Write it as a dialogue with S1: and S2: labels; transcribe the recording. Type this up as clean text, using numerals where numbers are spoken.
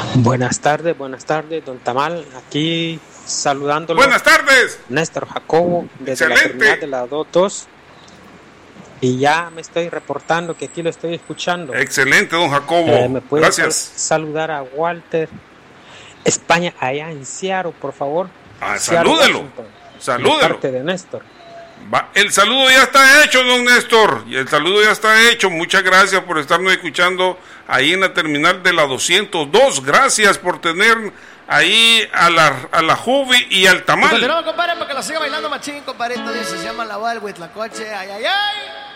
S1: Buenas tardes, don Tamal, aquí saludándolo.
S2: Buenas tardes.
S1: Néstor Jacobo, desde la terminal de la 2. Y ya me estoy reportando que aquí lo estoy escuchando.
S2: Excelente, don Jacobo.
S1: ¿Me puede
S2: Gracias.
S1: Saludar a Walter España, allá en Seattle, por favor?
S2: Salúdelo. Salúdelo.
S1: De parte de Néstor.
S2: El saludo ya está hecho, don Néstor. Y el saludo ya está hecho. Muchas gracias por estarnos escuchando ahí en la terminal de la 202. Gracias por tener ahí a la Juvi y al Tamal.
S3: Continuamos, compadre, para que la siga bailando machín, compadre. Esto se llama La Boda del Huitlacoche. Ay, ay, ay.